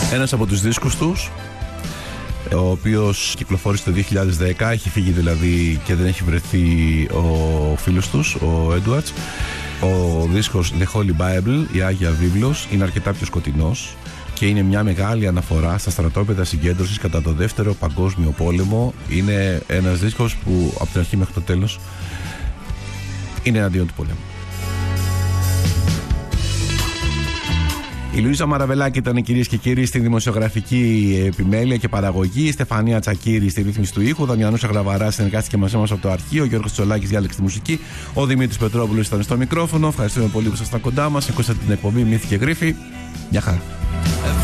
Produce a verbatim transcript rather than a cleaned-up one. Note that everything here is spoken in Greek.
Ένας από τους δίσκους τους, ο οποίος κυκλοφόρησε το δύο χιλιάδες δέκα, έχει φύγει δηλαδή και δεν έχει βρεθεί ο φίλος τους, ο Έντουαρτς. Ο δίσκος The Holy Bible, η Άγια Βίβλος, είναι αρκετά πιο σκοτεινός και είναι μια μεγάλη αναφορά στα στρατόπεδα συγκέντρωσης κατά το δεύτερο παγκόσμιο πόλεμο. Είναι ένας δίσκος που από την αρχή μέχρι το τέλος είναι εναντίον του πολέμου. Η Λουίζα Μαραβελάκη ήταν, κυρίες και κύριοι, στην δημοσιογραφική επιμέλεια και παραγωγή. Η Στεφανία Τσακίρη στη ρύθμιση του ήχου. Ο Δαμιανός Αγραβαράς συνεργάστηκε μαζί μας από το αρχείο. Ο Γιώργος Τσολάκης διάλεξε τη μουσική. Ο Δημήτρης Πετρόπουλος ήταν στο μικρόφωνο. Ευχαριστούμε πολύ που ήσασταν κοντά μας. Ακούσατε την εκπομπή Μύθοι και Γρίφοι. Γεια χαρά.